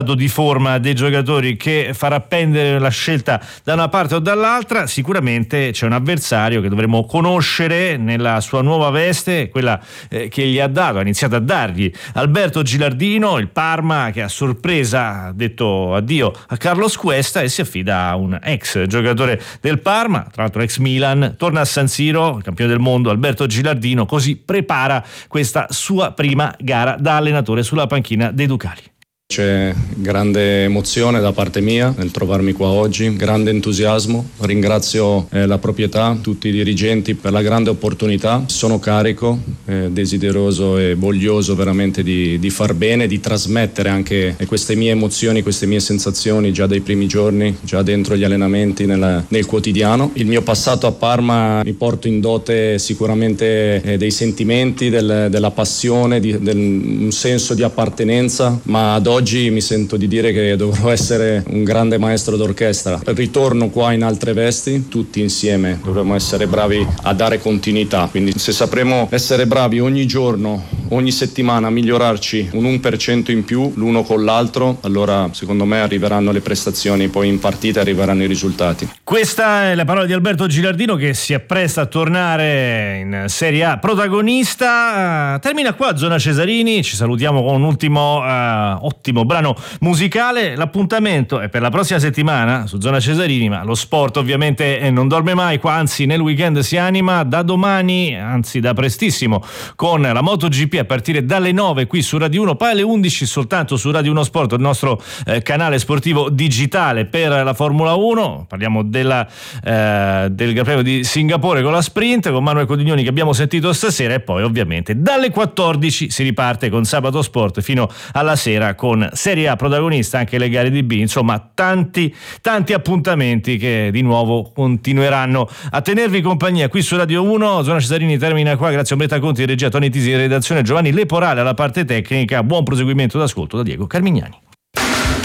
di forma dei giocatori che farà pendere la scelta da una parte o dall'altra. Sicuramente c'è un avversario che dovremo conoscere nella sua nuova veste, quella che gli ha iniziato a dargli Alberto Gilardino, il Parma, che a sorpresa ha detto addio a Carlos Cuesta e si affida a un ex giocatore del Parma, tra l'altro ex Milan. Torna a San Siro, il campione del mondo Alberto Gilardino, così prepara questa sua prima gara da allenatore sulla panchina dei Ducali. C'è grande emozione da parte mia nel trovarmi qua oggi, grande entusiasmo, ringrazio la proprietà, tutti i dirigenti per la grande opportunità, sono carico, desideroso e voglioso veramente di far bene, di trasmettere anche queste mie emozioni, queste mie sensazioni già dai primi giorni, già dentro gli allenamenti, nel quotidiano. Il mio passato a Parma mi porto in dote sicuramente dei sentimenti, della passione, un senso di appartenenza, ma ad oggi mi sento di dire che dovrò essere un grande maestro d'orchestra. Ritorno qua in altre vesti, tutti insieme dovremo essere bravi a dare continuità, quindi se sapremo essere bravi ogni giorno, ogni settimana a migliorarci un 1% in più l'uno con l'altro, allora secondo me arriveranno le prestazioni, poi in partita arriveranno i risultati. Questa è la parola di Alberto Gilardino, che si appresta a tornare in Serie A protagonista. Termina qua Zona Cesarini, ci salutiamo con un ultimo ottimo brano musicale. L'appuntamento è per la prossima settimana su Zona Cesarini, ma lo sport ovviamente non dorme mai qua, anzi nel weekend si anima da domani, anzi da prestissimo, con la MotoGP a partire dalle 9 qui su Radio 1, poi alle 11 soltanto su Radio 1 Sport, il nostro canale sportivo digitale per la Formula 1. Parliamo del Gran Premio di Singapore con la sprint, con Manuel Codignoni che abbiamo sentito stasera, e poi ovviamente dalle 14 si riparte con Sabato Sport fino alla sera con Serie A protagonista, anche le gare di B, insomma tanti appuntamenti che di nuovo continueranno a tenervi compagnia qui su Radio 1. Zona Cesarini termina qua, grazie a Ombretta Conti, regia, Toni Tisi, redazione, Giovanni Leporale alla parte tecnica. Buon proseguimento d'ascolto da Diego Carmignani.